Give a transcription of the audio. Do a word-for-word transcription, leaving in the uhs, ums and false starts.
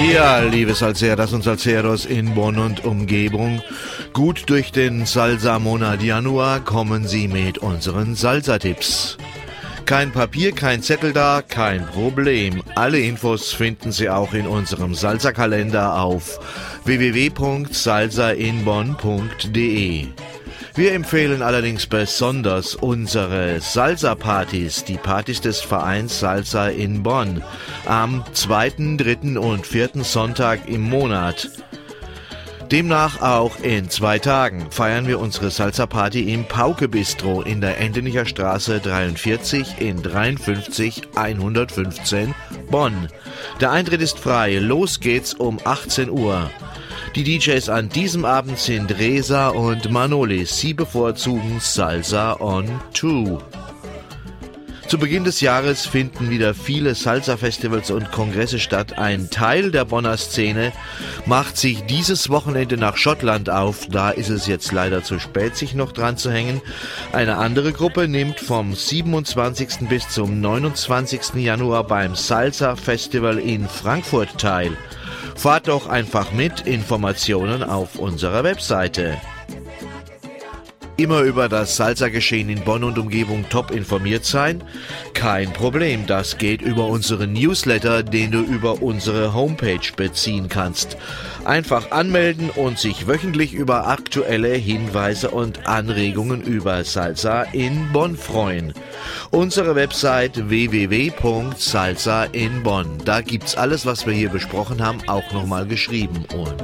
Ja, liebe Salseras und Salseros in Bonn und Umgebung, gut durch den Salsa-Monat Januar kommen Sie mit unseren Salsa-Tipps. Kein Papier, kein Zettel da, kein Problem. Alle Infos finden Sie auch in unserem Salsa-Kalender auf w w w punkt salsa in bonn punkt d e. Wir empfehlen allerdings besonders unsere Salsa-Partys, die Partys des Vereins Salsa in Bonn, am zweiten, dritten und vierten Sonntag im Monat. Demnach auch in zwei Tagen feiern wir unsere Salsa-Party im Pauke Bistro in der Endenicher Straße dreiundvierzig in dreiundfünfzig hundertfünfzehn Bonn. Der Eintritt ist frei, los geht's um achtzehn Uhr. Die D Js an diesem Abend sind Reza und Manolis. Sie bevorzugen Salsa on Two. Zu Beginn des Jahres finden wieder viele Salsa-Festivals und Kongresse statt. Ein Teil der Bonner Szene macht sich dieses Wochenende nach Schottland auf. Da ist es jetzt leider zu spät, sich noch dran zu hängen. Eine andere Gruppe nimmt vom siebenundzwanzigsten bis zum neunundzwanzigsten Januar beim Salsa-Festival in Frankfurt teil. Fahrt doch einfach mit, Informationen auf unserer Webseite. Immer über das Salsa-Geschehen in Bonn und Umgebung top informiert sein? Kein Problem, das geht über unseren Newsletter, den du über unsere Homepage beziehen kannst. Einfach anmelden und sich wöchentlich über aktuelle Hinweise und Anregungen über Salsa in Bonn freuen. Unsere Website w w w punkt salsa in bonn. Da gibt's alles, was wir hier besprochen haben, auch nochmal geschrieben. Und